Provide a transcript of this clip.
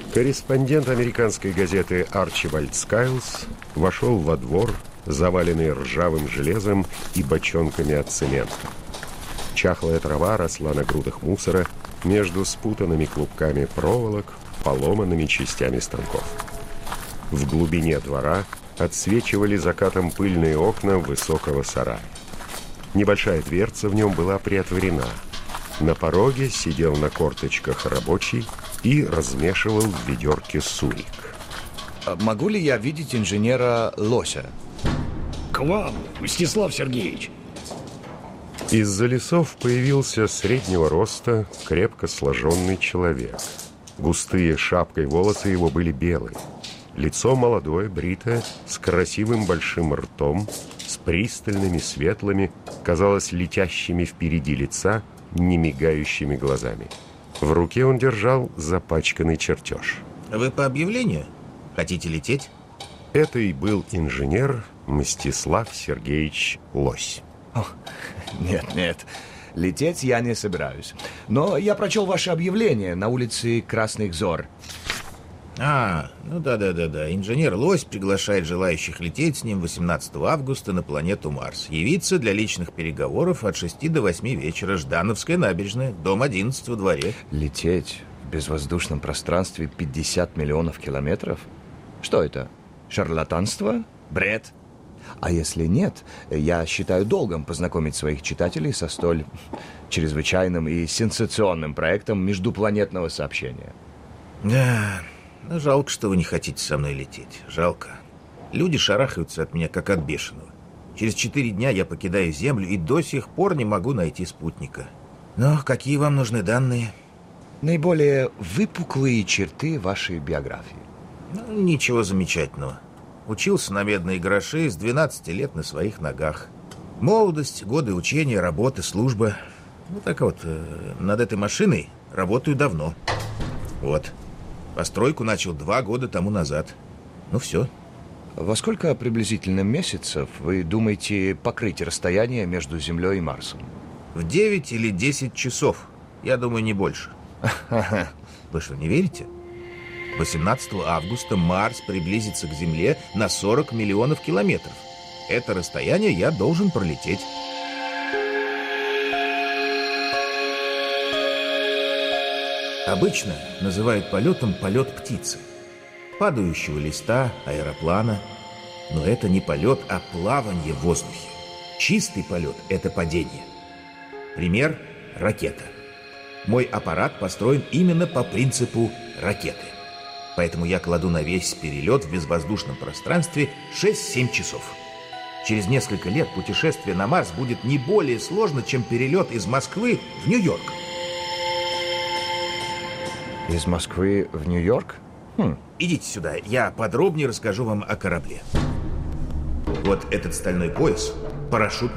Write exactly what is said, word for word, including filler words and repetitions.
Корреспондент американской газеты Арчибальд Скайлс вошел во двор, заваленный ржавым железом и бочонками от цемента. Чахлая трава росла на грудах мусора между спутанными клубками проволок, поломанными частями станков. В глубине двора отсвечивали закатом пыльные окна высокого сарая. Небольшая дверца в нем была приотворена. На пороге сидел на корточках рабочий и размешивал в ведерке сурик. Могу ли я видеть инженера Лося? К вам, Мстислав Сергеевич. Из-за лесов появился среднего роста, крепко сложенный человек. Густые шапкой волосы его были белые. Лицо молодое, бритое, с красивым большим ртом, с пристальными, светлыми, казалось, летящими впереди лица, немигающими глазами. В руке он держал запачканный чертеж. Вы по объявлению? Хотите лететь? Это и был инженер Мстислав Сергеевич Лось. О, нет, нет, лететь я не собираюсь. Но я прочел ваше объявление на улице Красных Зор. А, ну да-да-да-да. Инженер Лось приглашает желающих лететь с ним восемнадцатого августа на планету Марс. Явиться для личных переговоров от шести до восьми вечера. Ждановская набережная, дом одиннадцать во дворе. Лететь в безвоздушном пространстве пятьдесят миллионов километров? Что это? Шарлатанство? Бред? А если нет, я считаю долгом познакомить своих читателей со столь чрезвычайным и сенсационным проектом междупланетного сообщения. Да, ну, жалко, что вы не хотите со мной лететь. Жалко. Люди шарахаются от меня, как от бешеного. Через четыре дня я покидаю Землю и до сих пор не могу найти спутника. Но какие вам нужны данные? Наиболее выпуклые черты вашей биографии. Ну, ничего замечательного. Учился на медные гроши с двенадцати лет на своих ногах. Молодость, годы учения, работы, служба. Ну так вот, над этой машиной работаю давно. Вот. Постройку начал два года тому назад. Ну все. Во сколько приблизительно месяцев вы думаете покрыть расстояние между Землей и Марсом? В девять или десять часов. Я думаю, не больше. Вы что, не верите? восемнадцатого августа Марс приблизится к Земле на сорок миллионов километров. Это расстояние я должен пролететь. Обычно называют полетом полет птицы, падающего листа, аэроплана. Но это не полет, а плавание в воздухе. Чистый полет – это падение. Пример – ракета. Мой аппарат построен именно по принципу ракеты. Поэтому я кладу на весь перелет в безвоздушном пространстве шесть-семь часов. Через несколько лет путешествие на Марс будет не более сложно, чем перелет из Москвы в Нью-Йорк. Из Москвы в Нью-Йорк? Хм. Идите сюда, я подробнее расскажу вам о корабле. Вот этот стальной пояс – парашют.